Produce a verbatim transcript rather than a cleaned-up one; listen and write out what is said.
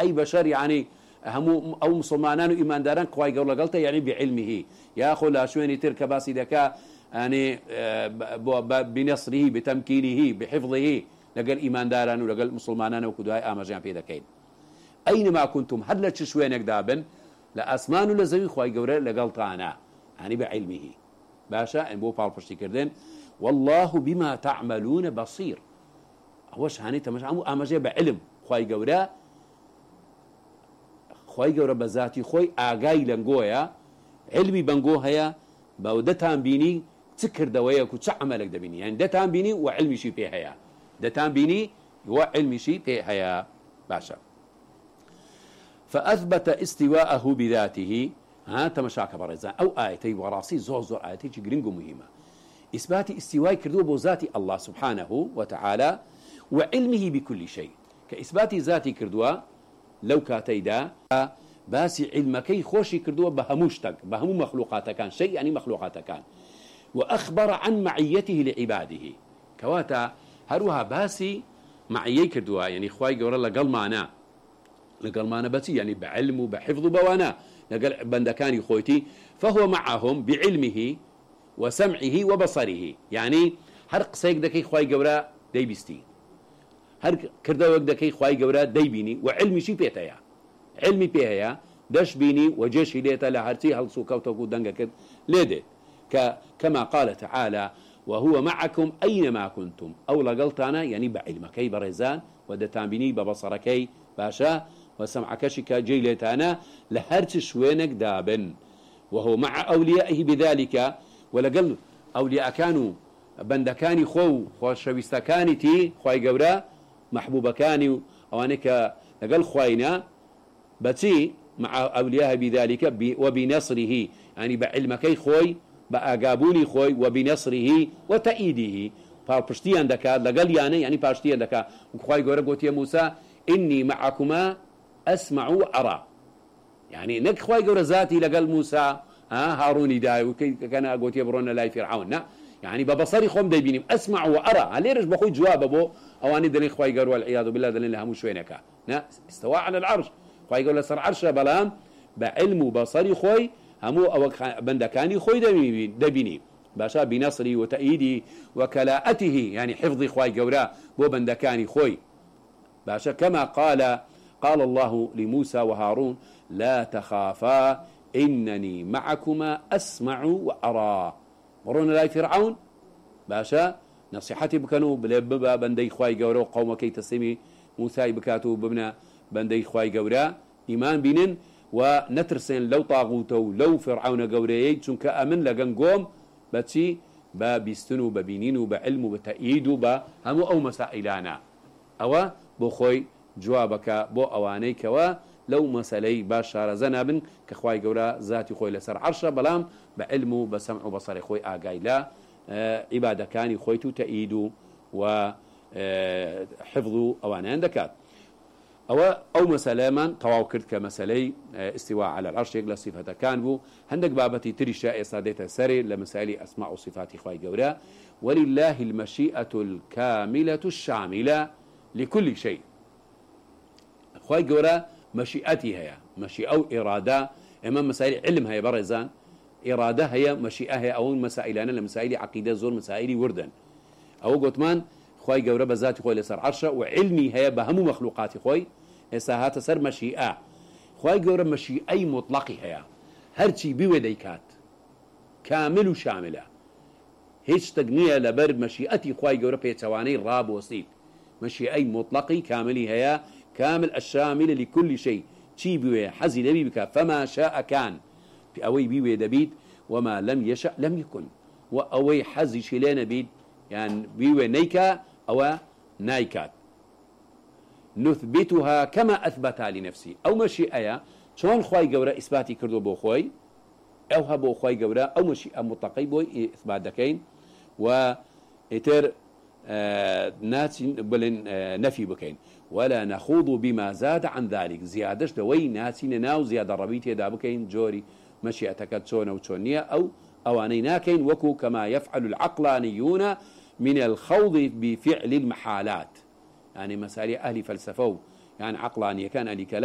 أي بشر يعني هم أو مسلمانان وإيمان داران خواي قولا قلتا يعني بعلمه يا أخو لا شويني ترك باسي دكا يعني بنصره بتمكينه بحفظه لقل إيمان داران ولقل مسلمانان وكدوهاي آمجان في ذكين أينما كنتم هل تشوينك دابن لأسمان لزوي خواي قولا لقلتانا يعني بعلمه باشا إن بو بالبشتي كردين والله بما تعملون بصير هوش هاني تمش عمو آمجان بعلم خواي قولا خواي قولا بذاتي خوي آقاي لنقويا علمي بنقوهيا بودتان بيني تكر دويك وتعملك دبيني يعني دتان بيني وعلمي شي فيه هيا دتان بيني وعلمي شي فيه هيا باشا فأثبت استواءه بذاته ها تمشاك برزان أو آيتي وراسي زور زور آيتي جرينجو مهمة إثبات استواء كردو بذات الله سبحانه وتعالى وعلمه بكل شيء كإثبات ذاتي كردوا لو كاتيدا باسي علمكي خوشي كردوا بهموشتك بهمو مخلوقات كان شيء يعني مخلوقات كان وأخبر عن معيته لعباده كواتا هروها باسي معيي كردوا يعني خواي قورا لقل معنا لقل معنا باتي يعني بعلمه بحفظه بوانا لقل بندكاني خويتي فهو معهم بعلمه وسمعه وبصره يعني هر قسيك دكي خواي قورا دي بستي هر كردوا دكي خواي قورا دي بيني وعلمي شي بيتايا علمي بيها دش بيني وجيش ليتا لهرتي هل سوكوتو دنجك ليدت كما قال تعالى وهو معكم أينما كنتم أو لقلتانا يعني بعلمكي برزان ودتان بيني ببصركي باشا وسمعكشك جيلتانا لهرت شوينك دابن وهو مع أوليائه بذلك ولقل أولياء كانوا بندكاني خو خوشويستكاني تي خواي قورا محبوبكاني أوانك لقل خواينا بتي مع أولياءه بذلك وبنصره يعني بعلمكي خوي بأقابوني خوي وبنصره وتأييده فاربشتيان دكا لقل يعني يعني بارشتيان دكا وخواي قورا قوت يا موسى إني معكما أسمع وأرى يعني نك خواي قورا ذاتي لقل موسى ها هاروني داي وكي كان قوت يبرون لاي فرعون نا يعني ببصري خوم دايبيني أسمع وأرى عليه رج بخوي جواب أبو أواني دلين خواي قورا والعياذ بالله دلين لها مش وينك نا استوى على العرش خواي قورا صار عرشه بلام بعلم بصري خوي همو أو بندكاني خوي دبيني دبيني باشا بنصري وتأييدي وكلاءته يعني حفظ خواي قورا بو بندكاني خوي باشا كما قال قال الله لموسى وهارون لا تخافا إنني معكما أسمع وأرى مرون لاي فرعون باشا نصيحتي بكنو بلببا بندي خواي قورا وقومك تسمي موسى بكاتو ببنا بندي خواي قورا إيمان بينن ونترسن لو طاغوتو لو فرعون قوريي چونك أمن لقن قوم بتي ببيستنو ببينينو بعلمو بتأييدو بهمو أو مسائلانا أو بخوي جوابك بو أوانيك و لو مسألي باشار زنابن كخواي قورا ذاتي خوي لسر عرشة بلام بعلمو بسمعو بصري خوي آقاي لا آه عبادة كاني خويتو تأييدو و آه حفظو أوانين دكات أو أو مسألة من تواكرت كمسألة استواء على العرش يقل صفة كان بو هندك بابتي تري شائع صادية سري لمسائل أسماء وصفات إخوائي قورا ولله المشيئة الكاملة الشاملة لكل شيء إخوائي قورا مشيئتي هي مشيئة أو إرادة إما مسائل علم هي برزان إرادة هي مشيئة هي أو مسائلنا لمسائل عقيدة زور مسائل وردا أو قطمان خوي قورا بذاتي خوي لسر عرشة وعلمي هي بهمو مخلوقاتي خوي إسا هاتا سر مشيئة خوي قورا مشيئي مطلقي هي هرشي بوديكات كامل وشاملة هيش تقنية لبر مشيئتي خوي قورا بيتواني راب وصيف مشيئي مطلقي كاملي هي كامل الشامل لكل شيء شي بيوي حزي لبي بك فما شاء كان في أوي بيوي دبيت وما لم يشاء لم يكن وأوي حزي شلين بيت يعني بيوي نيكا أو نايكات نثبتها كما أثبتها لنفسي أو مشيئة شون خواي قورا إثباتي كردو بو خوي أو هبو خواي قورا أو مشيئة مطلقي بوي إثبات دكين وإتر آه ناتي بلن آه نفي بكين ولا نخوض بما زاد عن ذلك زيادش دوي ناتي ناو زيادة ربيتي دا بكين جوري مشيئتك تشون أو تشونية أو أوانيناكين وكو كما يفعل العقلانيون من الخوض بفعل المحالات يعني مسائل أهل فلسفة يعني عقلانية كان أهل كلام